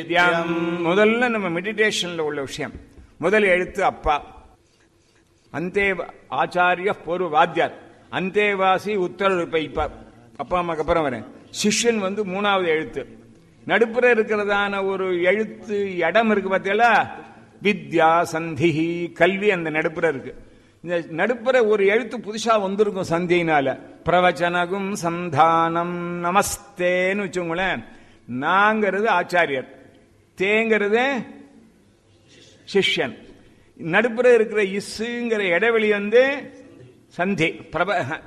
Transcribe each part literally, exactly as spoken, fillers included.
முதல்ல நம்ம மெடிடேஷன்ல உள்ள விஷயம். முதல் எழுத்து அப்பா, அந்தே ஆச்சாரிய பூர்வ வாத்தியார், அந்தேவாசி உத்தரவு. இப்ப இப்ப அப்பா அம்மாக்கு அப்புறம் வரேன். சிஷ்யன் வந்து மூணாவது எழுத்து. நடுப்புற இருக்கிறதான ஒரு எழுத்து இடம் இருக்கு பார்த்தீங்களா, வித்யா சந்திஹி, கல்வி அந்த நடுப்புற இருக்கு. இந்த நடுப்புற ஒரு எழுத்து புதுசா வந்திருக்கும் சந்தியினால. பிரவச்சனகும் சந்தானம் நமஸ்தேன்னு வச்சுங்களேன். நாங்கிறது ஆச்சாரியர், தேங்கிறது சிஷ்யன். நடுப்புற இருக்கிற இஸ்ஸுங்கிற இடைவெளி வந்து சந்தி, பிரப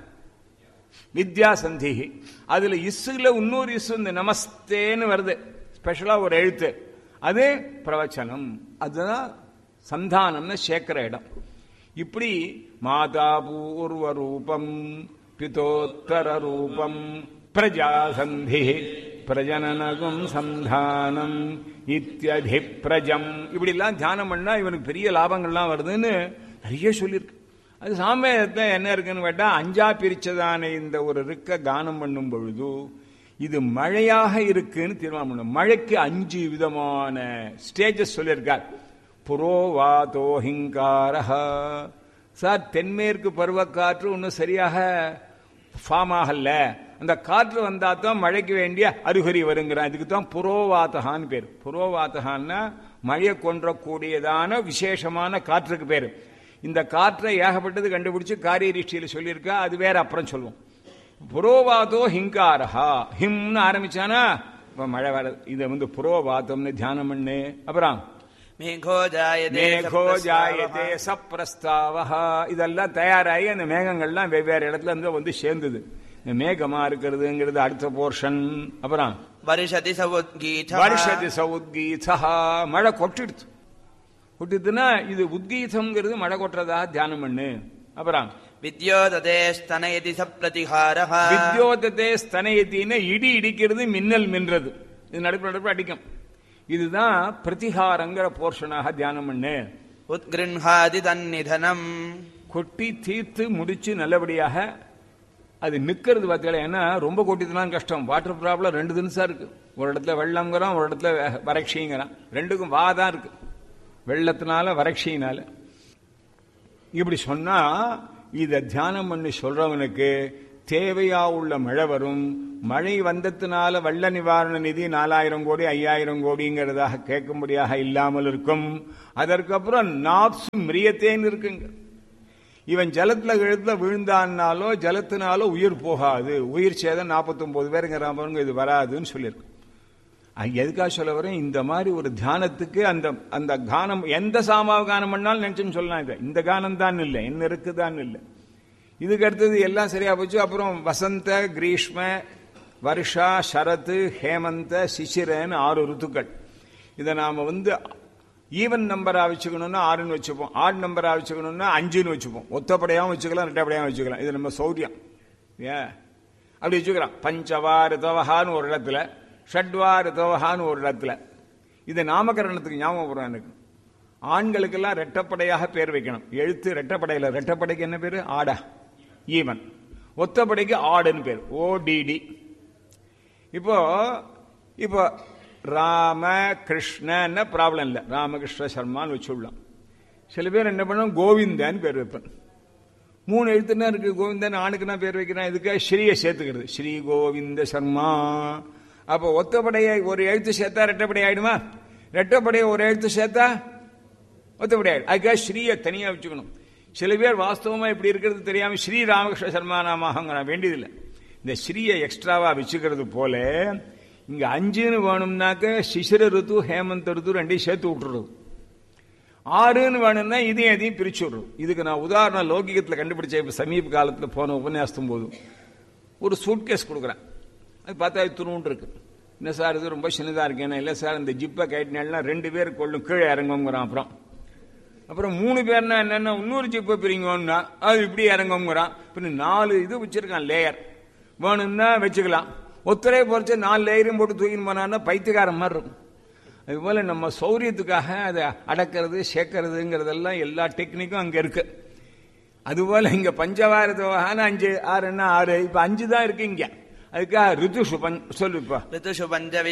வித்யா சந்தி. அதுல இஸ்ஸுல இன்னொரு இஸ்ஸு இந்த நமஸ்தேன்னு வருது, ஸ்பெஷலா ஒரு எழுத்து, அது பிரவச்சனம். அதுதான் சந்தானம்னு சேர்க்கிற இடம். இப்படி மாதா பூர்வ ரூபம் பிதோத்தர ரூபம் பிரஜாசந்தி பிரஜனனகும் சந்தானம் இத்தியதி பிரஜம். இப்படி எல்லாம் தியானம் பண்ணா இவனுக்கு பெரிய லாபங்கள்லாம் வருதுன்னு நிறைய சொல்லியிருக்கு. அது சாமவேதத்துல என்ன இருக்குன்னு கேட்டா, அஞ்சா பிரிச்சதான இந்த ஒரு இருக்க கானம் பண்ணும் பொழுது இது மழையாக இருக்குன்னு தீர்மானம் பண்ணும். மழைக்கு அஞ்சு விதமான ஸ்டேஜஸ் சொல்லியிருக்கார். புரோவாதோ ஹிங்காரஹா. சார், தென்மேற்கு பருவக்காற்று ஒன்னும் சரியாக ஃபார்ம் ஆகல, அந்த காற்று வந்தா தான் மழைக்கு வேண்டிய அறிகுறி வருங்கிறான். இதுக்கு தான் புரோவாத்தகான்னு பேர். புரோவாத்தகான்னா மழையை கொன்றக்கூடியதான விசேஷமான காற்றுக்கு பேரு. இந்த காற்றை ஏகப்பட்டது கண்டுபிடிச்சு காரிய ரிஷ்டியில சொல்லியிருக்கா, அது வேற அப்புறம் சொல்லுவோம். புரோவாதோ ஹிங்காரஹா, ஹிம்னு ஆரம்பிச்சானா இப்ப மழை வர. இதை வந்து புரோவாதம்னு தியானம் பண்ணு. அப்புறம் மேகோ ஜாயதே சப்ரஸ்தாவஹா. இதெல்லாம் தயாராகி அந்த மேகங்கள்லாம் வெவ்வேறு இடத்துல இருந்து வந்து சேர்ந்தது. மேகமா இருக்கிறதுங்கிறது அடுத்த போர்ஷன். அப்புறம் வருஷதி சவுத்கீதா, வருஷதி சவுத்கீதா, மழை கொட்டிடுது. கொட்டிடுதுன்னா இது உத்கீதம்ங்கிறது மழை கொட்டுறதா தியானம் பண்ணு. அப்புறம் வித்யோததே ஸ்தனயதி சப்ரதிஹாரஹா. வித்யோததே ஸ்தனயத்தின்னு இடி இடிக்கிறது, மின்னல் மின்றது, இது நடுப்பு நடுப்பு அடிக்கும். இதுதான் பிரதிகாரங்கிற போர்ஷனாக தியானம் பண்ணு. உத்கிருஹாதி தன்னிதனம், கொட்டி தீர்த்து முடிச்சு நல்லபடியாக அது நிக்கிறது பார்த்தீங்களா. ஏன்னா ரொம்ப கொட்டிதான் கஷ்டம். வாட்டர் ப்ராப்ளம் ரெண்டு தினசா இருக்கு. ஒரு இடத்துல வெள்ளம்ங்கிறான், ஒரு இடத்துல வறட்சிங்கிறான். ரெண்டுக்கும் வாதான் இருக்கு, வெள்ளத்தினால வறட்சியினால. இப்படி சொன்னா இத தியானம் பண்ணி சொல்றவனுக்கு தேவையா உள்ள மழை வரும். மழை வந்ததுனால வெள்ள நிவாரண நிதி நாலாயிரம் கோடி ஐயாயிரம் கோடிங்கிறதாக கேட்கும்படியாக இல்லாமல் இருக்கும். அதற்கப்புறம் நாப்சு மிரியத்தேன்னு இருக்குங்க. இவன் ஜலத்துல எழுத்துல விழுந்தான்னாலோ ஜலத்தினாலோ உயிர் போகாது. உயிர் சேதம் நாற்பத்தி ஒன்பது பேருங்கிறாங்க, இது வராதுன்னு சொல்லியிருக்கு. எதுக்காக சொல்ல வரேன், இந்த மாதிரி ஒரு தியானத்துக்கு அந்த அந்த கானம் எந்த சாமாவ கானம் பண்ணாலும் நினைச்சுன்னு சொல்லலாம். இது இந்த கானம் தான் இல்லை, என்ன இருக்குதான் இல்லை. இதுக்கு அடுத்தது எல்லாம் சரியா போச்சு. அப்புறம் வசந்த, கிரீஷ்ம, வருஷா, சரத்து, ஹேமந்த, சிசிரன்னு ஆறு ருத்துக்கள். இதை நாம வந்து ஈவன் நம்பரா வச்சுக்கணும்னா ஆறுன்னு வச்சுப்போம், ஆட் நம்பரா வச்சுக்கணும்னா அஞ்சுன்னு வச்சுப்போம். ஒத்தப்படையாவும் வச்சுக்கலாம், ரெட்டப்படையாவும் வச்சுக்கலாம். இது நம்ம சௌரியம். ஏன் அப்படி வச்சுக்கலாம். பஞ்சவா ரிதவஹான்னு ஒரு இடத்துல, ஷட்வா ரிதவஹான்னு ஒரு இடத்துல. இது நாமகரணத்துக்கு ஞாபகம் வரும் எனக்கு. ஆண்களுக்கெல்லாம் ரெட்டப்படையாக பேர் வைக்கணும். எழுத்து ரெட்டப்படையில, ரெட்டப்படைக்கு என்ன பேரு? ஆடா, ஈவன். ஒத்தப்படைக்கு ஆடுன்னு பேர், ஓடிடி. இப்போ இப்போ ராம கிருஷ்ணன்னு ப்ராப்ளம் இல்லை, ராமகிருஷ்ண சர்மான்னு வச்சுடலாம். சில பேர் என்ன பண்ணுவோம், கோவிந்தன் பேர் வைப்பேன். மூணு எழுத்துனா இருக்கு. கோவிந்தன் ஆணுக்குன்னா பேர் வைக்கிறான். இதுக்காக ஸ்ரீயை சேர்த்துக்கிறது, ஸ்ரீ கோவிந்த சர்மா. அப்போ ஒத்தப்படையை ஒரு எழுத்து சேர்த்தா ரெட்டப்படை ஆயிடுமா? ரெட்டப்படையை ஒரு எழுத்து சேர்த்தா ஒத்தப்படை ஆயிடும். அதுக்காக ஸ்ரீயை தனியா வச்சுக்கணும். சில பேர் வாஸ்தவமா இப்படி இருக்கிறது தெரியாம ஸ்ரீ ராமகிருஷ்ண சர்மா நாம வேண்டியதில்லை. இந்த ஸ்ரீயை எக்ஸ்ட்ராவா வச்சுக்கிறது போல இங்க அஞ்சுன்னு வேணும்னாக்க சிசிர ருத்து, ஹேமந்த ருத்து ரெண்டையும் சேர்த்து விட்டுறது. ஆறுன்னு வேணும்னா இதையும் எதையும் பிரிச்சு விடுறது. இதுக்கு நான் உதாரணம் லௌகிகத்தில் கண்டுபிடிச்ச. இப்ப சமீப காலத்தில் போன உபன்யாசத்தும் போது ஒரு சூட்கேஸ் கொடுக்குறேன். அது பார்த்தா துணுன்னு இருக்கு. என்ன சார் இது ரொம்ப சின்னதா இருக்கேன்னா, இல்லை சார் இந்த ஜிப்பை கைட்டினா ரெண்டு பேர் கொள்ளும் கீழே இறங்குங்கிறான். அப்புறம் அப்புறம் மூணு பேர்னா என்னன்னா இன்னொரு ஜிப்பை பிரிங்கோன்னா அது இப்படி இறங்குங்கிறான். பின்ன நாலு இது வச்சிருக்கான் லேயர். வேணும்னா வச்சுக்கலாம். ஒத்தரை பொறிச்சு நாலு லேயரையும் போட்டு தூக்கின்னு போனான்னா பைத்தியக்காரன் மாதிரி இருக்கும். அதுபோல நம்ம சௌரியத்துக்காக அதை அடக்கிறது சேர்க்கறதுங்கிறதெல்லாம் எல்லா டெக்னிக்கும் அங்க இருக்கு. அதுபோல இங்க பஞ்சவாரத்தவகான அஞ்சு ஆறுன்னா ஆறு, இப்ப அஞ்சு தான் இருக்கு இங்க. அதுக்காக ரிதுஷு சொல்லுப்பா. ரிதுஷு பஞ்ச